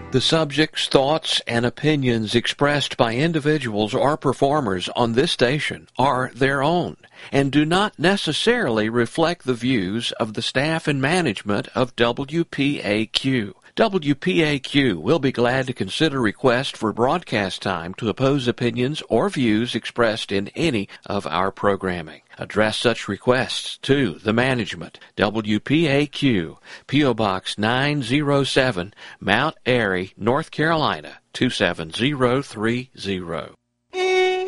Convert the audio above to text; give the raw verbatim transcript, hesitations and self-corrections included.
The subjects, thoughts, and opinions expressed by individuals or performers on this station are their own and do not necessarily reflect the views of the staff and management of W P A Q. W P A Q will be glad to consider requests for broadcast time to oppose opinions or views expressed in any of our programming. Address such requests to the management, W P A Q, P O. Box nine oh seven, Mount Airy, North Carolina, two seven zero three zero.